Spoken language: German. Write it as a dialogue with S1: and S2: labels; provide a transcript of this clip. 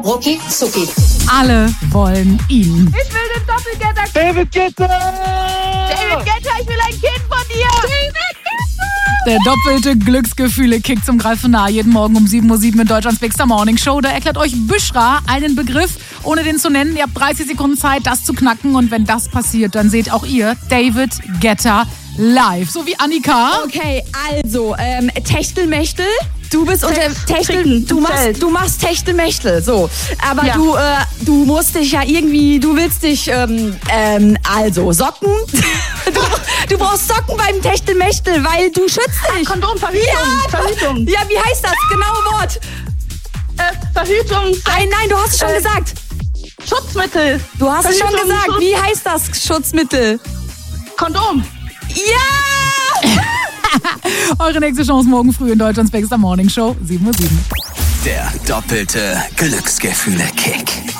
S1: Rucki Zucki.
S2: Alle wollen ihn.
S3: Ich will den Doppelgetter.
S4: David Guetta!
S3: David Guetta, ich will ein Kind von dir. David Guetta.
S2: Der doppelte Glücksgefühle-Kick zum Greifen nah. Jeden Morgen um 7:07 Uhr in Deutschlands Big Star Morning Show. Da erklärt euch Büschra einen Begriff, ohne den zu nennen. Ihr habt 30 Sekunden Zeit, das zu knacken. Und wenn das passiert, dann seht auch ihr David Guetta live. So wie Annika.
S5: Okay, also, Techtelmechtel. Du bist unter Techtel, du machst Techtelmechtel, so. Aber
S3: Ja.
S5: du musst dich ja irgendwie, du willst dich, also Socken. Du brauchst Socken beim Techtelmechtel, weil du schützt dich.
S3: Kondom, Verhütung.
S5: Ja, wie heißt das? Genaue Wort.
S3: Verhütung.
S5: Nein, du hast es schon gesagt.
S3: Schutzmittel.
S5: Du hast es schon
S3: Verhütung,
S5: gesagt.
S3: Schutz-
S5: Wie heißt das Schutzmittel?
S3: Kondom.
S5: Ja!
S2: Eure nächste Chance morgen früh in Deutschlands Big Star Morning Show, 7:07 Uhr.
S6: Der doppelte Glücksgefühle-Kick.